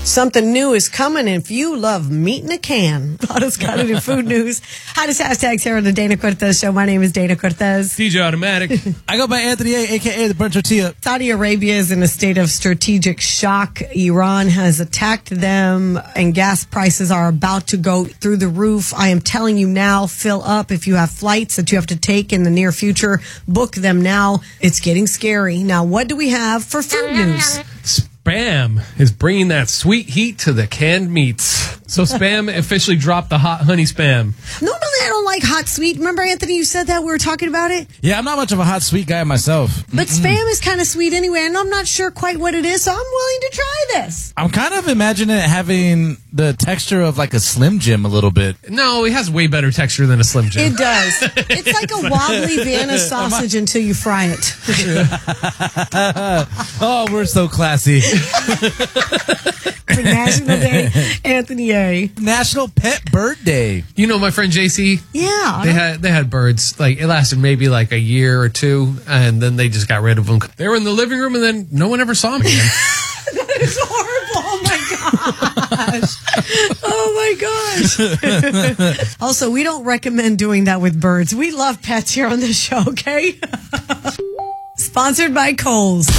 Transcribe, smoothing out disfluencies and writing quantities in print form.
Something new is coming if you love meat in a can. Hottest got it in food news. Hottest hashtags here on the Dana Cortez Show. My name is Dana Cortez. DJ Automatic. I go by Anthony A, a.k.a. the Burnt Tortilla. Saudi Arabia is in a state of strategic shock. Iran has attacked them, and gas prices are about to go through the roof. I am telling you now, fill up. If you have flights that you have to take in the near future, book them now. It's getting scary. Now, what do we have for food news? Spam is bringing that sweet heat to the canned meats. So Spam officially dropped the hot honey Spam. Normally, I don't like hot sweet. Remember, Anthony, you said that? We were talking about it? Yeah, I'm not much of a hot sweet guy myself. But Spam is kind of sweet anyway, and I'm not sure quite what it is, so I'm willing to try this. I'm kind of imagining it having the texture of like a Slim Jim a little bit. No, it has way better texture than a Slim Jim. It does. It's like a wobbly Vienna sausage until you fry it. Oh, we're so classy. For National Day, Anthony A. National Pet Bird Day. You know my friend JC? Yeah. They had birds. Like, it lasted maybe like a year or two, and then they just got rid of them. They were in the living room, and then no one ever saw them again. That is horrible. Oh, my gosh. Oh, my gosh. Also, we don't recommend doing that with birds. We love pets here on this show, okay? Sponsored by Kohl's.